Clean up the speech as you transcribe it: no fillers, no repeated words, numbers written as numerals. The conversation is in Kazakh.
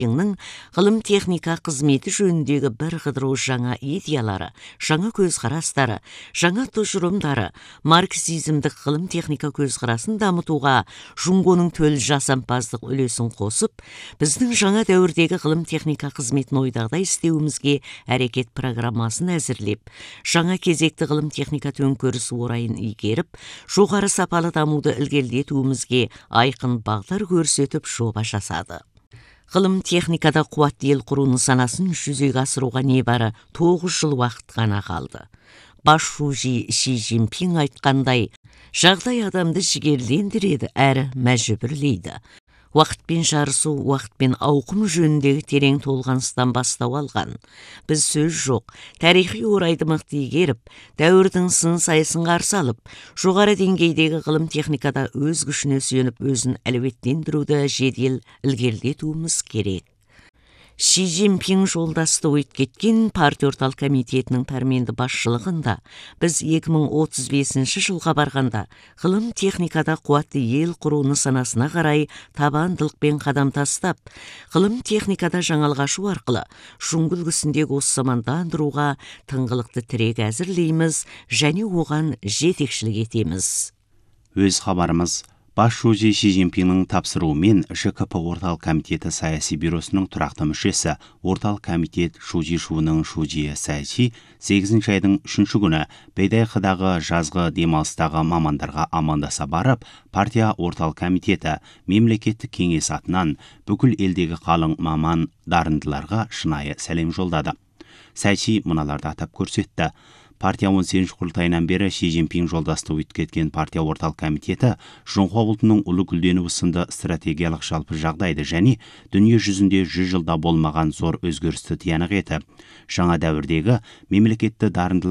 ғылым техника қызметі жөніндегі бір қыдыру жаңа идеялары, жаңа көзқарастары, жаңа тұжырымдары, марксизмдік ғылым техника көзқарасын дамытуға Жунгоның төл жасампаздық үлесін қосып, біздің жаңа дәуірдегі ғылым техника қызметін ойдағыдай істеуімізге әрекет программасын әзірлеп, жаңа кезекті ғылым техника төңкерісі орайын игеріп, жоғары сапалы дамуды ілгерілетуімізге айқын бағдар көрсетіп жоба жасады. Ғылым техникада қуатты ел құру нысанасын жүзеге асыруға небары 9 жыл уақыт ғана қалды. Бас шужи Ши Цзиньпин айтқандай, жағдай адамды жігерлендіреді әрі мәжбүрлейді. Уақытпен жарысу, уақытпен ауқым жөніндегі терең толғаныстан бастау алған. Біз сөз жоқ, тарихи орайды мықты игеріп, дәуірдің сын сайысын қарсы алып, жоғары деңгейдегі ғылым техникада өз күшіне сүйеніп өзін әлеуеттендіруді жедел ілгерілетуіміз керек. Ши Цзиньпин жолдасты өткеткен партия орталық комитетінің пәрменді басшылығында біз 2035 жылға барғанда ғылым техникада қуатты ел құру нысанасына қарай табандылықпен қадам тастап, ғылым техникада жаңалық ашу арқылы жуңгыл үлгісіндегі осы замандандыруға тыңғылықты тірек әзірлейміз және оған жетекшілік етеміз. Өз хабарымыз Бас шужи Ши Цзиньпиннің тапсыруымен ЖКП орталық комитеті саяси бюросының тұрақты мүшесі орталық комитет Шужи шуының шужи Сайчи 8 айдың 3 күні Бейдайқыдағы жазғы демалыстағы мамандарға амандаса барып, партия орталық комитеті мемлекеттік кеңес атынан бүкіл елдегі қалың маман дарындыларға шынайы сәлем жолдады. Сайчи мыналарды атап көрсетті. Партия 18 құрылтайынан бері Ши Цзиньпин жолдасты өткеткен партия орталық комитеті Жоңхуа ұлтының ұлы гүлденуі сынды стратегиялық жалпы жағдайды және дүние жүзінде 100 жылда болмаған зор өзгерісті тиянақ етіп, жаңа дәуірдегі мемлекетті дарындылар